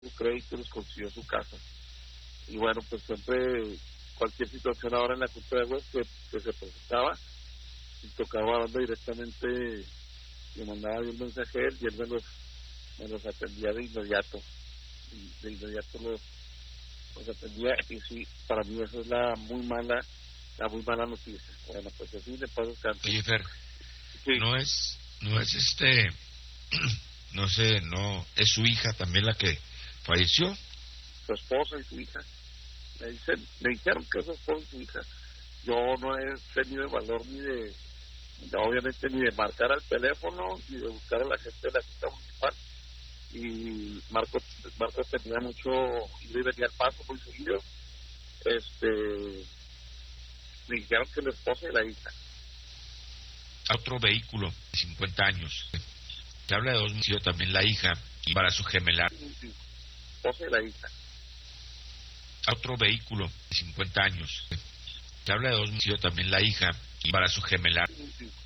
su crédito, les consiguió su casa. Y bueno, pues siempre, cualquier situación ahora en la cultura web que se presentaba, y tocaba hablando directamente, le mandaba yo un mensaje a él y él me los atendía de inmediato. Y de inmediato los atendía, y sí, para mí eso es la muy mala noticia. Bueno, pues así le paso canto. Oye, Fer, Sí, no es no sé, no, es su hija también la que falleció. su esposa y su hija. Me dijeron que su esposa y su hija. Yo no he tenido el valor obviamente ni de marcar al teléfono, ni de buscar a la gente de la Junta Municipal. Y Marco tenía mucho, iba y venía al paso muy seguido. Me dijeron que la esposa y la hija. Otro vehículo de 50 años. Se habla de dos, también la hija, y para su gemelar. Sí, esposa y la hija. Otro vehículo de 50 años. Se habla de dos, también la hija, y para su gemelar.